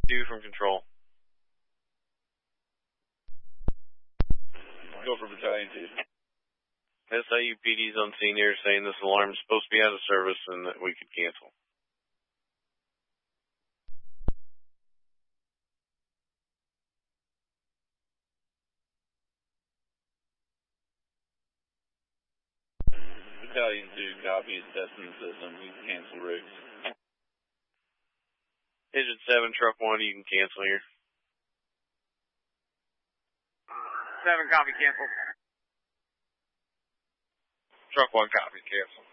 2 from control. Go for Battalion 2. SIUPD's on scene here saying this alarm is supposed to be out of service and that we could cancel. Battalion 2, copy. It's testing the system. You can cancel rigs. Engine 7, truck 1, you can cancel here. 7, copy, cancel. Truck 1, copy, cancel.